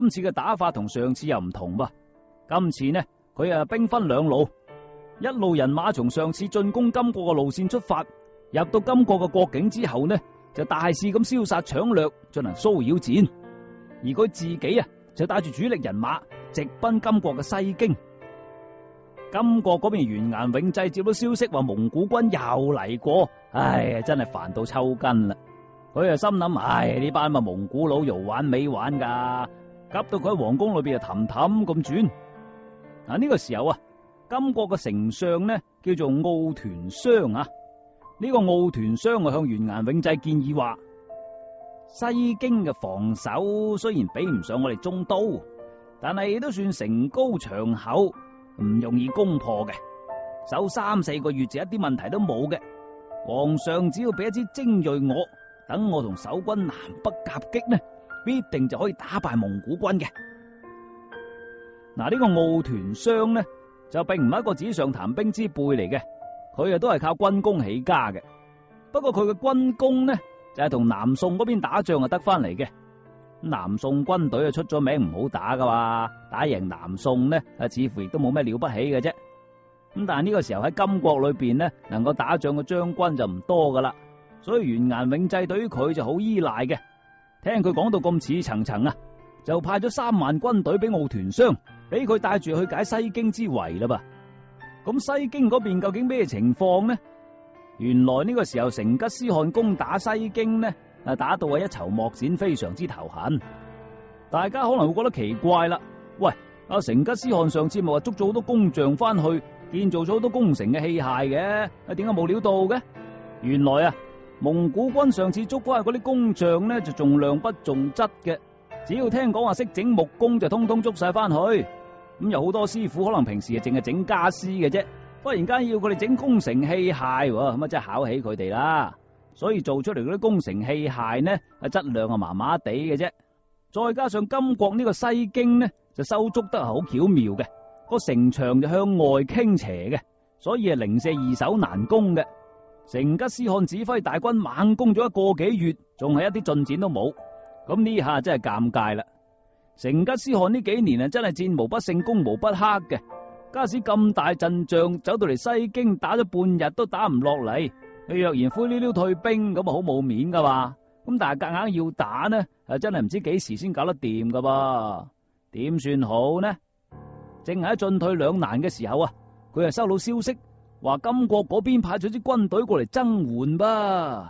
今次嘅打法同上次又唔同噃。今次呢，佢兵分兩路，一路人馬從上次進攻金國嘅路線出發，入到金國嘅國境之後呢，就大肆咁燒殺搶掠，進行騷擾戰。而佢自己就帶住主力人馬直奔金國嘅西京。金國嗰邊完顏永濟接到消息話蒙古軍又嚟過，真係煩到抽筋啦。佢心諗，呢班蒙古佬又玩尾玩噶，急到佢喺皇宮裏邊就氹氹咁轉。呢個時候金國嘅丞相呢叫做奧團商啊。呢個奧團商向完顏永濟建議話，西京嘅防守雖然比唔上我哋中都，但係都算城高牆厚，唔容易攻破嘅，守3-4個月就一啲問題都冇嘅。皇上只要俾一支精銳我，等我同守軍南北夾擊呢，必定就可以打敗蒙古軍嘅。呢個奧團商呢就並唔係一個紙上談兵之輩嚟嘅，佢都係靠軍功起家嘅。不過佢嘅軍功呢就係同南宋嗰邊打仗得翻嚟嘅。南宋軍隊出咗名唔好打噶嘛，打贏南宋呢似乎亦都冇咩了不起嘅啫。咁但係呢個時候喺金國裏邊呢，能夠打仗嘅將軍就唔多噶啦，所以完顏永濟對於佢就好依賴嘅。聽佢講到咁似層層就派咗3萬軍隊俾奧團商，俾佢帶住去解西京之圍啦噃。咁西京嗰邊究竟咩情況呢？原來呢個時候成吉思汗攻打西京呢，打到一籌莫展，非常之頭痕。大家可能會覺得奇怪啦，喂，成吉思汗上次咪話捉咗好多工匠翻去建造咗好多工程嘅器械嘅，點解冇料到嘅？原來蒙古軍上次捉翻去嗰啲工匠呢，就重量不重質嘅，只要聽講話識整木工就通通捉晒翻去。咁有好多師傅可能平時淨係整家私嘅啫，忽然間要佢哋整工程器械，咁真係考起佢哋啦。所以做出嚟嗰啲工程器械呢，質量麻麻地嘅啫。再加上金國呢個西京呢，就修築得好巧妙嘅，個城牆就向外傾斜嘅，所以零舍易守難攻嘅。成吉思汗指揮大軍猛攻咗1個幾月，仲係一啲進展都冇。咁呢下真係尷尬啦。成吉思汗呢幾年真係戰無不勝，攻無不克嘅。假使咁大陣仗走到嚟西京打咗半日都打唔落嚟，佢若然灰溜溜退兵咁好冇面噶嘛。咁但係夾硬要打呢，真係唔知幾時先搞得掂噶噃。點算好呢？正係喺進退兩難嘅時候佢係收到消息話金國嗰邊派咗支軍隊過嚟增援噃。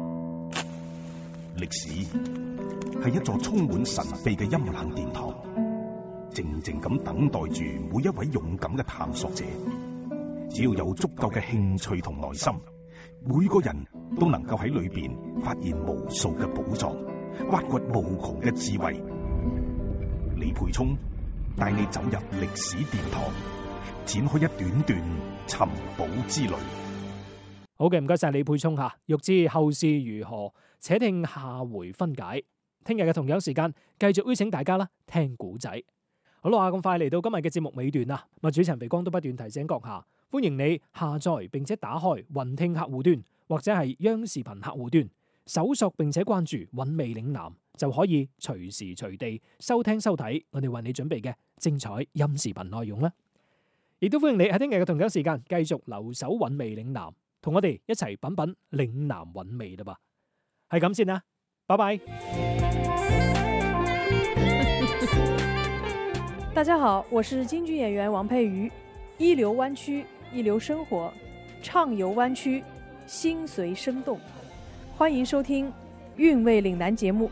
歷史係一座充滿神秘嘅陰冷殿堂，靜靜咁等待住每一位勇敢嘅探索者。只要有足夠嘅興趣同耐心，每個人都能夠喺裏邊發現無數嘅寶藏，挖掘無窮嘅智慧。李培聰帶你走入歷史殿堂，展開一段段尋寶之旅。 好嘅，唔該晒李培聰吓。欲知後事如何，且聽下回分解。聽日嘅同樣時間，繼續邀請大家聽古仔。好啦，咁快嚟到今日嘅節目尾段啦。主持人肥光都不斷提醒閣下，歡迎你下載並且打開雲聽客戶端或者係央視頻客戶端，搜索並且關注韻味嶺南，就可以隨時隨地收聽收睇我哋為你準備嘅精彩音視頻內容啦。亦都歡迎你喺聽日嘅同樣時間繼續留守韻味嶺南，同我哋一齊品品嶺南韻味啦噃。係咁先啦，拜拜。 大家好，我是京剧演员王佩瑜。一流湾区，一流生活，畅游湾区，心随生动。欢迎收听《韵味岭南》节目。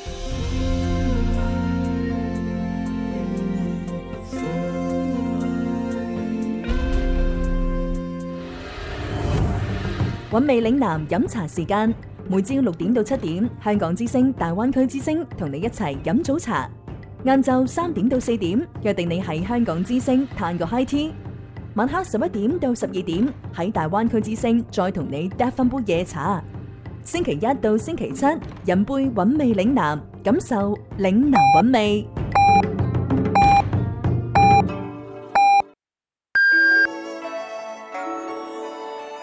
韻味嶺南飲茶時間，每朝6點到7點，香港之聲、大灣區之聲同你一齊飲早茶。晏晝3點到4點，約定你喺香港之聲嘆個 high tea。晚黑11點到12點，喺大灣區之聲再同你嗒翻杯夜茶。星期一到星期七，飲杯韻味嶺南，感受嶺南韻味。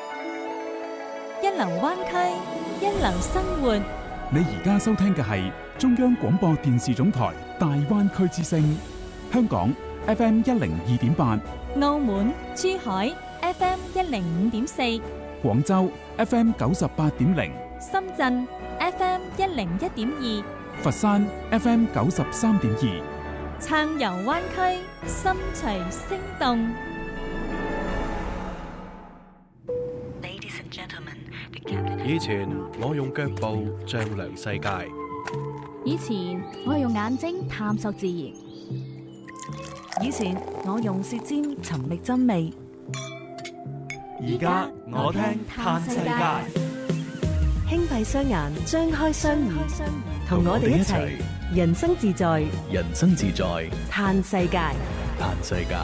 一能灣區，一能生活。 你而家收聽嘅係中央廣播電視總台大灣區之聲，香港 FM 102.8， 澳門、珠海 FM 105.4， 廣州 FM 98.0， 深圳 FM 101.2， 佛山 FM 93.2， 撐遊灣區，心隨聲動。 以前我用腳步丈量世界， 以前我用眼睛探索自然， 以前我用舌尖尋覓真味， 而家我聽嘆世界。 輕閉雙眼，張開雙耳，同我哋一齊人生自在， 人生自在， 嘆世界， 嘆世界。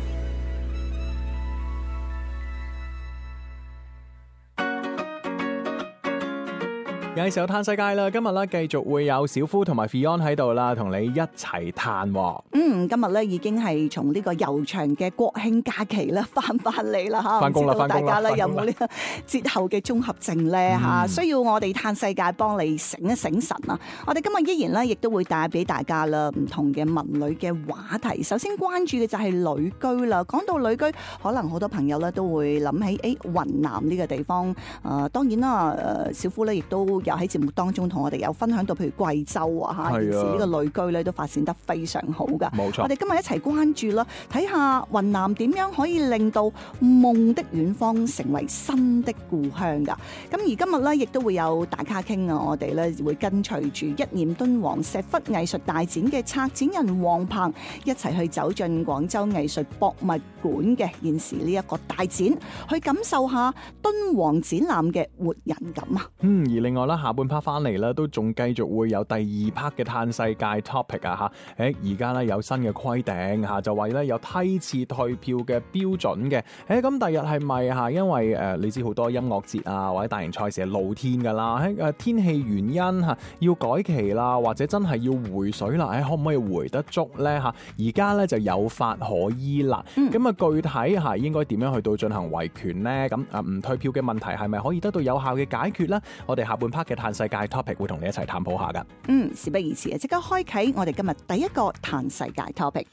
有時候嘆世界啦，今日咧繼續會有小夫同埋 Fion 喺度啦，同你一齊嘆。 今日咧已經係從呢個悠長嘅國慶假期啦翻嚟啦嚇， 翻工啦， 唔知道大家咧有冇呢個節後嘅綜合症咧嚇？需要我哋嘆世界幫你醒一醒神啊！我哋今日依然咧亦都會帶俾大家啦唔同嘅文旅嘅話題。首先關注嘅就係旅居啦。講到旅居，可能好多朋友咧都會諗起雲南呢個地方。當然啦，小夫咧亦都有喺節目當中同我哋有分享到，譬如貴州啊嚇，現時呢個旅居咧都發展得非常好噶。冇錯，我哋今日一齊關注啦，睇下雲南點樣可以令到夢的遠方成為新的故鄉噶。咁而今日咧亦都會有大咖傾啊，我哋咧會跟隨住一念敦煌石窟藝術大展嘅策展人黃鵬一齊去走進廣州藝術博物館嘅現時呢一個大展，去感受下敦煌展覽嘅活人感啊。 而另外啦，下半 part 翻嚟啦，都仲繼續會有第二 part 嘅嘆世界 topic 啊嚇！而家咧有新嘅規定嚇，就話咧有梯次退票嘅標準嘅。咁第日係咪嚇？因為你知好多音樂節啊或者大型賽事係露天㗎啦，天氣原因嚇要改期啦，或者真係要回水啦，可唔可以回得足咧嚇？而家咧就有法可依啦。咁具體嚇應該點樣去到進行維權咧？咁唔退票嘅問題係咪可以得到有效嘅解決咧？我哋下半 part 嘅嘆世界 topic 會同你一齊探討下噶。 事不宜遲啊，即刻開啟我哋今日第一個嘆世界 topic。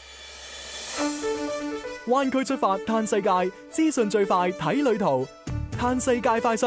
灣區出發嘆世界，資訊最快睇旅途，嘆世界快訊。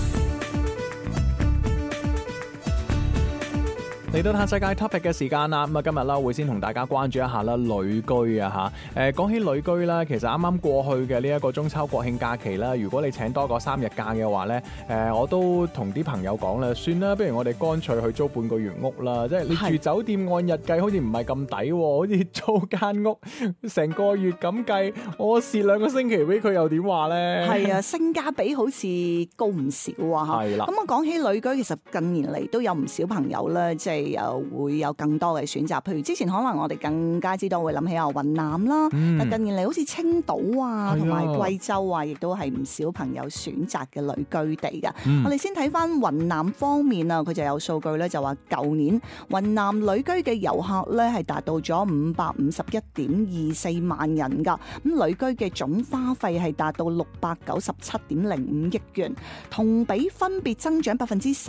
嚟到嘆世界 topic 嘅時間啦，咁今日啦會先同大家關注一下啦旅居啊嚇。講起旅居啦，其實啱啱過去嘅呢一個中秋國慶假期啦，如果你請多個3日假嘅話咧，我都同啲朋友講啦，算啦，不如我哋乾脆去租半個月屋啦。即係你住酒店按日計好似唔係咁抵喎，好似租間屋成個月咁計，我蝕2個星期俾佢又點話咧？ 係啊，性價比好似高唔少啊嚇。係啦。咁我講起旅居，其實近年嚟都有唔少朋友咧，即係又會有更多嘅選擇。譬如之前可能我哋更加知道會諗起雲南啦，但近年嚟好似青島啊同埋貴州啊，亦都係唔少朋友選擇嘅旅居地㗎。我哋先睇翻雲南方面啊，佢就有數據咧，就話舊年雲南旅居嘅遊客咧係達到咗551.24萬人㗎。咁旅居嘅總花費係達到697.05億元，同比分別增長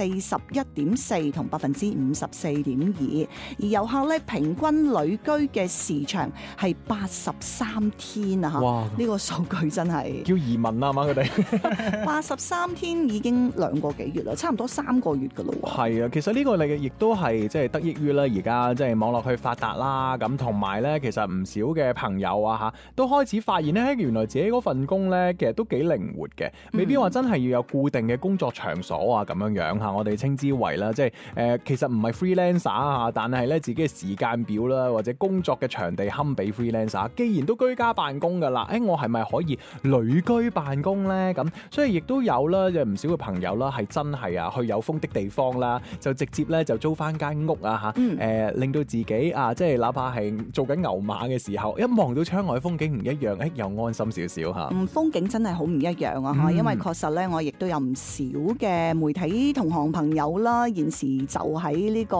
41.4%同54.2%，而遊客咧平均旅居嘅時長係83天啊！哇！呢個數據真係叫移民啊嘛，佢哋 83天已經2個幾月啦，差唔多3個月噶咯喎。 係啊，其實呢個亦都係即係得益於咧而家即係網絡去發達啦，咁同埋咧其實唔少嘅朋友啊嚇都開始發現咧，原來自己嗰份工咧其實都幾靈活嘅，未必話真係要有固定嘅工作場所啊咁樣嚇，我哋稱之為啦，即係其實唔係 freelancer 啊，但係咧自己嘅時間表啦或者工作嘅場地堪比 freelancer， 既然都居家辦公噶啦，我係咪可以旅居辦公咧？咁所以亦都有啦，有唔少嘅朋友啦係真係啊去有風的地方啦，就直接咧就租翻間屋啊嚇，令到自己啊即係哪怕係做緊牛馬嘅時候，一望到窗外風景唔一樣，又安心少少嚇。 風景真係好唔一樣啊嚇，因為確實咧我亦都有唔少嘅媒體同行朋友啦，現時就喺呢個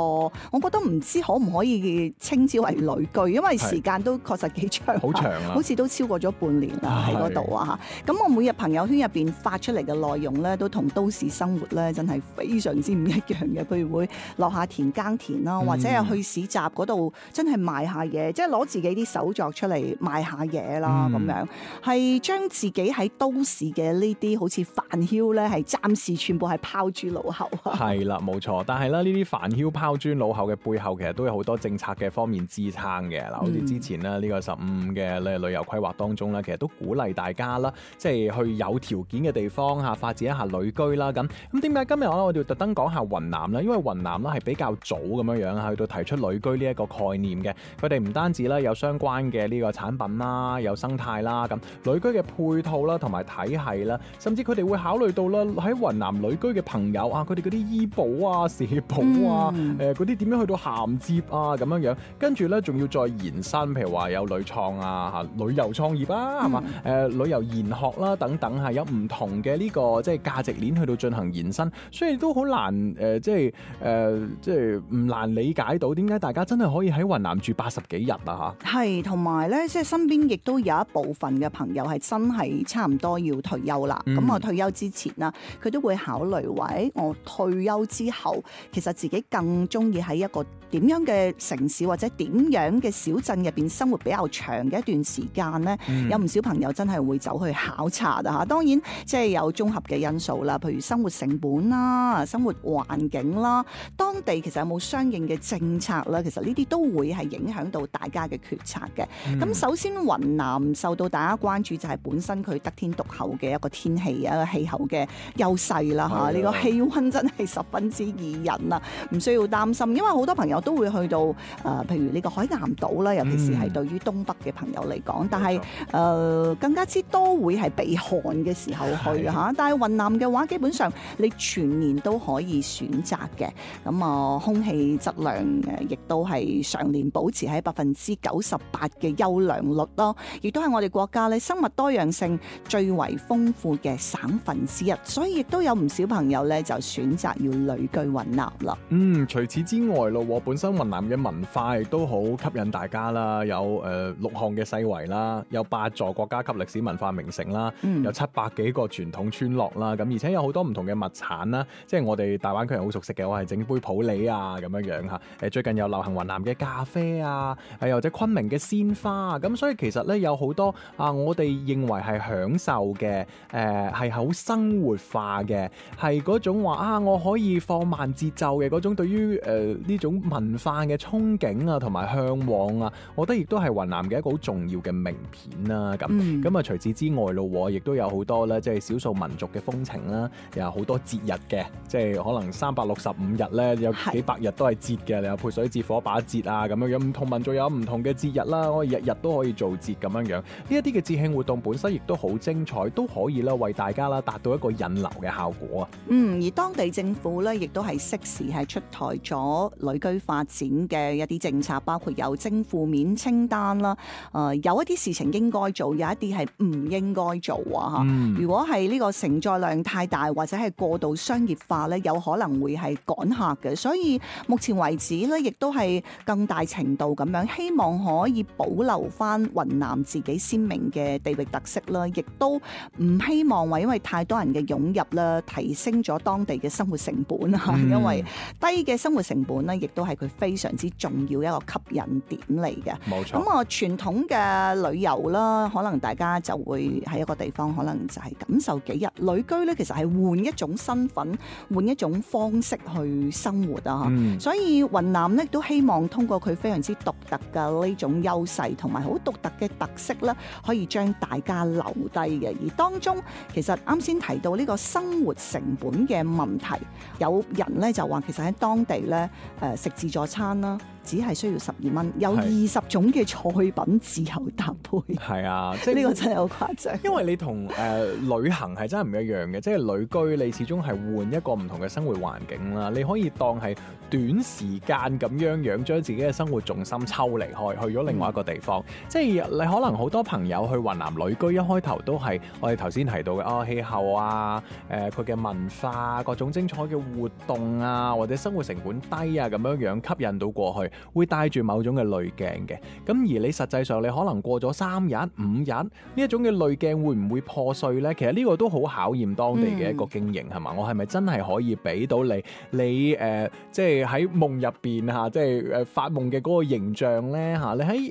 我覺得唔知可唔可以稱之為旅居，因為時間都確實幾長， 好長啦， 好似都超過咗半年啦喺嗰度啊嚇。咁我每日朋友圈入邊發出嚟嘅內容咧，都同都市生活咧真係非常之唔一樣嘅。譬如會落下田耕田啦，或者係去市集嗰度真係賣下嘢，即係攞自己啲手作出嚟賣下嘢啦咁樣，係將自己喺都市嘅呢啲好似煩囂咧，係暫時全部係拋諸腦後。 係啦，冇錯。但係咧，呢啲煩囂拋諸腦後嘅背後，其實都有好多政策嘅方面支撐嘅。嗱，好似之前咧呢個15嘅旅遊規劃當中咧，其實都鼓勵大家啦，即係去有條件嘅地方嚇發展一下旅居啦。咁點解今日我哋特登講下雲南咧？因為雲南咧係比較早咁樣去到提出旅居呢一個概念嘅。佢哋唔單止咧有相關嘅呢個產品啦，有生態啦，咁旅居嘅配套啦，同埋體系啦，甚至佢哋會考慮到啦喺雲南旅居嘅朋友啊，佢哋嗰啲醫保啊、社保啊，嗰啲點樣去到銜接啊咁樣，跟住咧仲要再延伸，譬如話有旅創啊、旅遊創業啊，係嘛？旅遊研學啦等等係有唔同嘅呢個即係價值鏈去到進行延伸，所以都好難即係唔難理解到點解大家真係可以喺雲南住80幾日啊嚇。 係，同埋咧，即係身邊亦都有一部分嘅朋友係真係差唔多要退休啦。咁我退休之前啦，佢都會考慮話，我退休之後，其實自己更中意喺一個點樣嘅城市或者點樣嘅小鎮入邊生活比較長嘅一段時間咧。有唔少朋友真係會走去考察啊嚇。當然即係有綜合嘅因素啦，譬如生活成本啦、生活環境啦、當地其實有冇相應嘅政策啦，其實呢啲都會係影響到大家嘅決策嘅。咁首先雲南受到大家關注就係本身佢得天獨厚嘅一個天氣啊、氣候嘅優勢啦嚇。呢個氣溫真係十分之宜人啊，唔需要擔心。因為好多朋友都會去到譬如呢個海南島啦，尤其是係對於東北嘅朋友嚟講，但係更加之多會係避寒嘅時候去嚇。但係雲南嘅話，基本上你全年都可以選擇嘅。咁空氣質量亦都係常年保持喺98%嘅優良率咯，亦都係我哋國家咧生物多樣性最為豐富嘅省份之一，所以亦都有唔少朋友咧就選擇要旅居雲南啦。 除此之外咯，本身雲南嘅文化亦都好吸引大家啦，有6項嘅世遺啦，有8座國家級歷史文化名城啦，有700幾個傳統村落啦，咁而且有好多唔同嘅物產啦，即係我哋大灣區人好熟悉嘅，我係整杯普洱啊咁樣嚇。最近又流行雲南嘅咖啡啊，又或者昆明嘅鮮花啊，咁所以其實咧有好多我哋認為係享受嘅，係好生活化嘅，係嗰種話我可以放慢節奏嘅嗰種對於呢種文化嘅憧憬啊，同埋嚮往啊，我覺得亦都係雲南嘅一個好重要嘅名片啦。咁除此之外咯，亦都有好多咧，即係少數民族嘅風情啦，又有好多節日嘅，即係可能365日咧，有幾百日都係節嘅，你有潑水節、火把節啊咁樣，唔同民族有唔同嘅節日啦，我日日都可以做節咁樣。呢一啲嘅節慶活動本身亦都好精彩，都可以啦為大家啦達到一個引流嘅效果啊。 而當地政府咧亦都係適時係出台咗旅居發展嘅一啲政策，包括有徵負面清單啦。有一啲事情應該做，有一啲係唔應該做啊。如果係呢個承載量太大，或者係過度商業化咧，有可能會係趕客嘅。所以目前為止咧，亦都係更大程度咁樣希望可以保留翻雲南自己鮮明嘅地域特色啦，亦都唔希望話因為太多人嘅湧入啦，提升咗當地嘅生活成本啊。因為低嘅生活成本咧，亦都係佢非常之重要一個吸引點嚟嘅。 冇錯。 咁傳統嘅旅遊啦，可能大家就會喺一個地方，可能就係感受幾日。旅居咧，其實係換一種身份，換一種方式去生活啊。所以雲南咧都希望通過佢非常之獨特嘅呢種優勢同埋好獨特嘅特色咧，可以將大家留低嘅。而當中其實啱先提到呢個生活成本嘅問題，有人咧就話其實喺當地咧食自助餐啦， 只係需要12蚊，有20種嘅菜品自由搭配。 係啊，即係呢個真係好誇張。 因為你同旅行係真係唔一樣嘅，即係旅居你始終係換一個唔同嘅生活環境啦。你可以當係短時間咁樣將自己嘅生活重心抽離開，去咗另外一個地方。即係你可能好多朋友去雲南旅居，一開頭都係我哋頭先提到嘅氣候啊，佢嘅文化，各種精彩嘅活動啊，或者生活成本低啊咁樣吸引到過去，會帶住某種嘅濾鏡嘅。咁而你實際上你可能過咗3日、5日呢一種嘅濾鏡會唔會破碎呢？其實呢個都好考驗當地嘅一個經營係嘛？我係咪真係可以俾到你即係喺夢入邊嚇，即係發夢嘅嗰個形象呢嚇？你喺